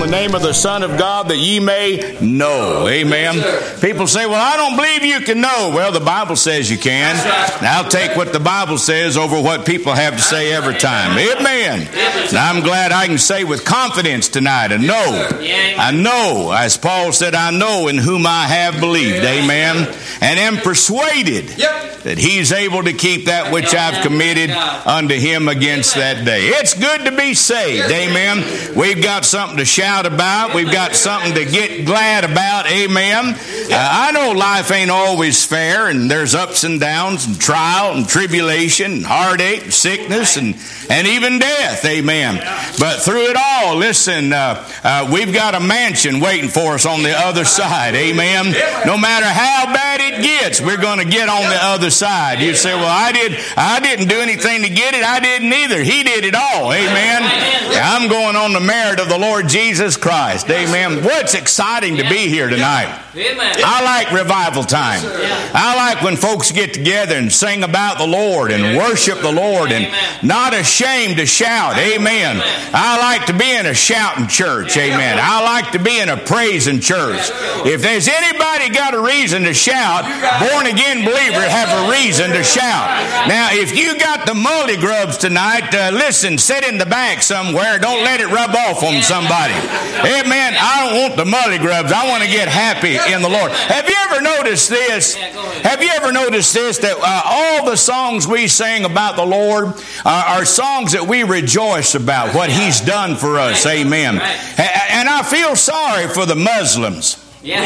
the name of the Son of God, that ye may know. Amen. People say, well, I don't believe you can know. Well, the Bible says you can. And I'll take what the Bible says over what people have to say every time. Amen. And I'm glad I can say with confidence tonight, I know, as Paul said, I know in whom I have believed. Amen. And am persuaded that he's able to keep that which I've committed unto him against that day. It's good to be saved. Amen. We've got something to shout about. We've got something to get glad about. Amen. I know life ain't always fair, and there's ups and downs and trial and tribulation and heartache and sickness and even death. Amen. But through it all, listen, we've got a mansion waiting for us on the other side. Amen. No matter how bad it gets, we're going to get on the other side. You say, well, I didn't do anything to get it. I didn't either. He did it all. Amen. I'm going on the merit of the Lord Jesus Christ. Amen. What's exciting to be here tonight? I like revival time. I like when folks get together and sing about the Lord and worship the Lord and not ashamed to shout. Amen. I like to be in a shouting church. Amen. I like to be in a praising church. If there's anybody got a reason to shout, born again believers have a reason to shout. Now, if you got the mully grubs tonight, listen, sit in the back somewhere. Don't let it rub off on somebody. Amen. I don't want the mully grubs. I want to get happy in the Lord. Have you ever noticed this? Have you ever noticed this? That all the songs we sing about the Lord are songs that we rejoice about what He's done for us. Amen. And I feel sorry for the Muslims.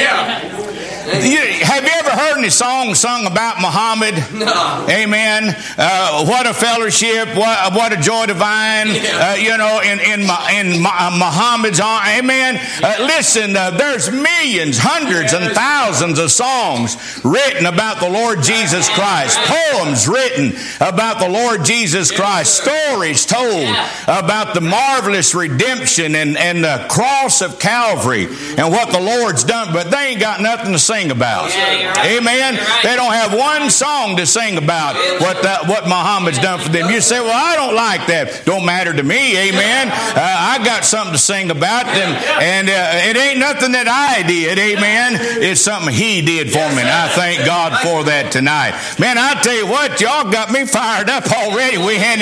Have you ever heard any songs sung about Muhammad? No. Amen. What a fellowship. What a joy divine. In Muhammad's arm. Amen. Listen, there's millions, hundreds and thousands of songs written about the Lord Jesus Christ. Poems written about the Lord Jesus Christ. Stories told about the marvelous redemption and the cross of Calvary and what the Lord's done. But they ain't got nothing to sing about. Amen. They don't have one song to sing about what Muhammad's done for them. You say, well, I don't like that. Don't matter to me. Amen. I got something to sing about, and it ain't nothing that I did. Amen. It's something He did for me, and I thank God for that tonight. Man, I tell you what, y'all got me fired up already. We hadn't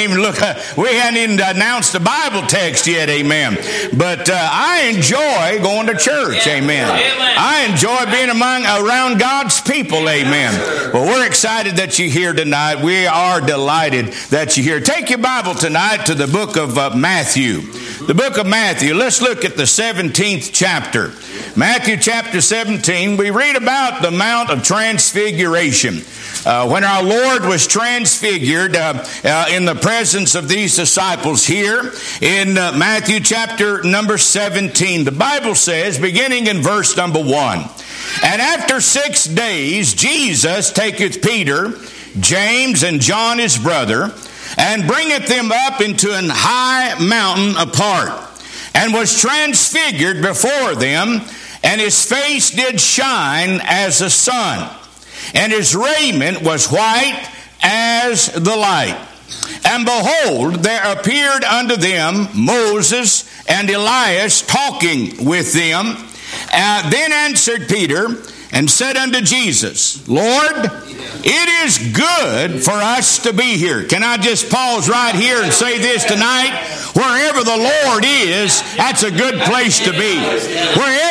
even announced the Bible text yet. Amen. But I enjoy going to church. Amen. I enjoy being around God's people. Amen. Well, we're excited that you're here tonight. We are delighted that you're here. Take your Bible tonight to the book of Matthew. The book of Matthew. Let's look at the 17th chapter. Matthew chapter 17. We read about the Mount of Transfiguration. When our Lord was transfigured in the presence of these disciples here in Matthew chapter number 17. The Bible says, beginning in verse number 1, and after 6 days Jesus taketh Peter, James, and John his brother, and bringeth them up into an high mountain apart, and was transfigured before them, and his face did shine as the sun, and his raiment was white as the light. And behold, there appeared unto them Moses and Elias talking with them. Then answered Peter and said unto Jesus, Lord, it is good for us to be here. Can I just pause right here and say this tonight? Wherever the Lord is, that's a good place to be. Wherever